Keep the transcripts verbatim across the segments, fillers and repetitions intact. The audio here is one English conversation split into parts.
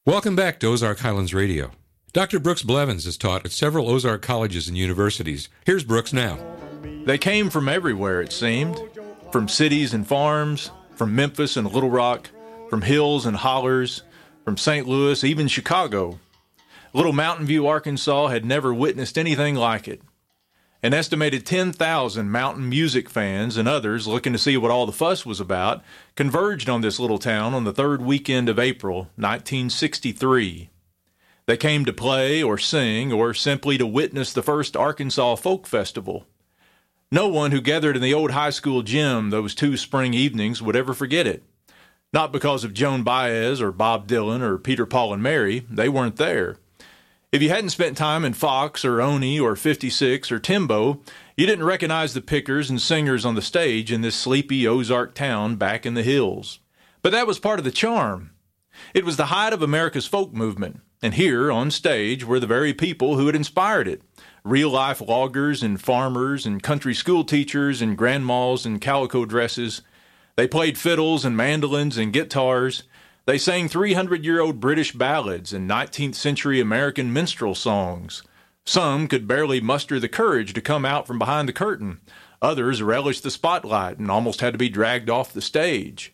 Welcome back to Ozark Highlands Radio. Doctor Brooks Blevins has taught at several Ozark colleges and universities. Here's Brooks now. They came from everywhere, it seemed. From cities and farms, from Memphis and Little Rock, from hills and hollers, from Saint Louis, even Chicago. Little Mountain View, Arkansas had never witnessed anything like it. An estimated ten thousand mountain music fans and others looking to see what all the fuss was about converged on this little town on the third weekend of April, nineteen sixty-three. They came to play or sing or simply to witness the first Arkansas Folk Festival. No one who gathered in the old high school gym those two spring evenings would ever forget it. Not because of Joan Baez or Bob Dylan or Peter, Paul, and Mary. They weren't there. If you hadn't spent time in Fox or Oni or fifty-six or Timbo, you didn't recognize the pickers and singers on the stage in this sleepy Ozark town back in the hills. But that was part of the charm. It was the height of America's folk movement, and here on stage were the very people who had inspired it. Real-life loggers and farmers and country school teachers and grandmas in calico dresses. They played fiddles and mandolins and guitars. They sang three hundred year old British ballads and nineteenth century American minstrel songs. Some could barely muster the courage to come out from behind the curtain. Others relished the spotlight and almost had to be dragged off the stage.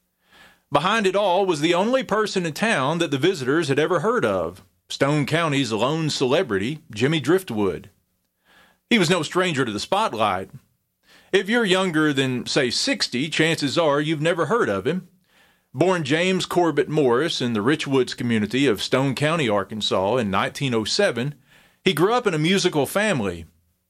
Behind it all was the only person in town that the visitors had ever heard of, Stone County's lone celebrity, Jimmy Driftwood. He was no stranger to the spotlight. If you're younger than, say, sixty, chances are you've never heard of him. Born James Corbett Morris in the Richwoods community of Stone County, Arkansas in nineteen oh seven, he grew up in a musical family.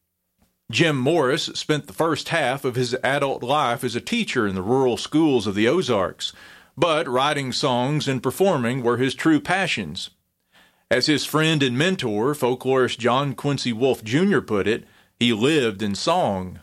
Jim Morris spent the first half of his adult life as a teacher in the rural schools of the Ozarks, but writing songs and performing were his true passions. As his friend and mentor, folklorist John Quincy Wolfe Junior put it, he lived in song.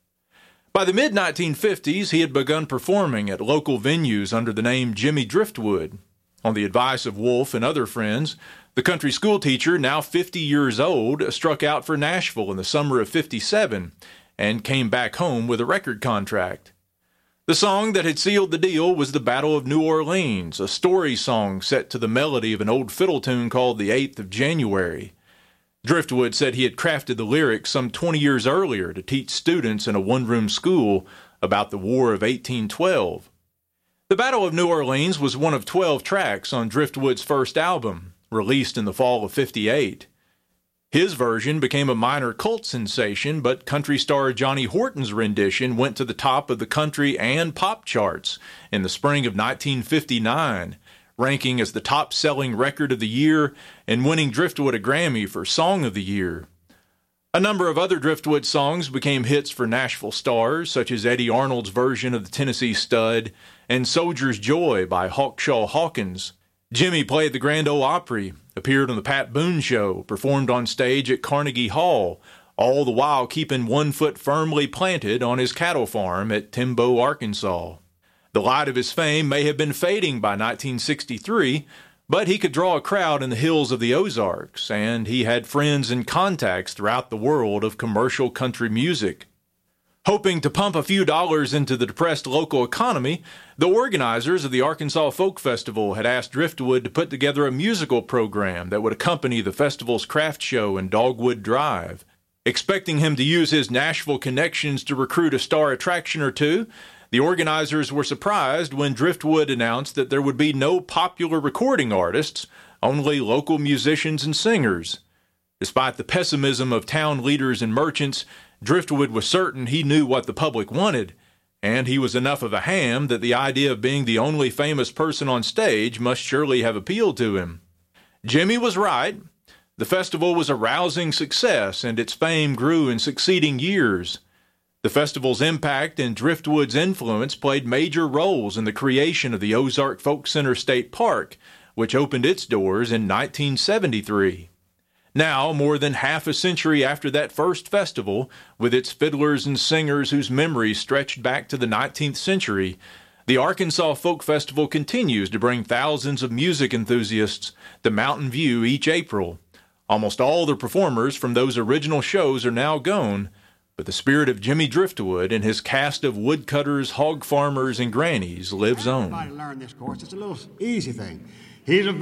By the mid nineteen fifties, he had begun performing at local venues under the name Jimmy Driftwood. On the advice of Wolfe and other friends, the country school teacher, now fifty years old, struck out for Nashville in the summer of fifty-seven and came back home with a record contract. The song that had sealed the deal was the Battle of New Orleans, a story song set to the melody of an old fiddle tune called The Eighth of January. Driftwood said he had crafted the lyrics some twenty years earlier to teach students in a one-room school about the War of eighteen twelve. The Battle of New Orleans was one of twelve tracks on Driftwood's first album, released in the fall of fifty-eight. His version became a minor cult sensation, but country star Johnny Horton's rendition went to the top of the country and pop charts in the spring of nineteen fifty-nine, ranking as the top-selling record of the year and winning Driftwood a Grammy for Song of the Year. A number of other Driftwood songs became hits for Nashville stars, such as Eddie Arnold's version of the Tennessee Stud and Soldier's Joy by Hawkshaw Hawkins. Jimmy played the Grand Ole Opry, appeared on the Pat Boone Show, performed on stage at Carnegie Hall, all the while keeping one foot firmly planted on his cattle farm at Timbo, Arkansas. The light of his fame may have been fading by nineteen sixty-three, but he could draw a crowd in the hills of the Ozarks, and he had friends and contacts throughout the world of commercial country music. Hoping to pump a few dollars into the depressed local economy, the organizers of the Arkansas Folk Festival had asked Driftwood to put together a musical program that would accompany the festival's craft show and Dogwood Drive. Expecting him to use his Nashville connections to recruit a star attraction or two, the organizers were surprised when Driftwood announced that there would be no popular recording artists, only local musicians and singers. Despite the pessimism of town leaders and merchants, Driftwood was certain he knew what the public wanted, and he was enough of a ham that the idea of being the only famous person on stage must surely have appealed to him. Jimmy was right. The festival was a rousing success, and its fame grew in succeeding years. The festival's impact and Driftwood's influence played major roles in the creation of the Ozark Folk Center State Park, which opened its doors in nineteen seventy-three. Now, more than half a century after that first festival, with its fiddlers and singers whose memories stretched back to the nineteenth century, the Arkansas Folk Festival continues to bring thousands of music enthusiasts to Mountain View each April. Almost all the performers from those original shows are now gone, but the spirit of Jimmy Driftwood and his cast of woodcutters, hog farmers, and grannies lives on. Everybody learn this course. It's a little easy thing. He's a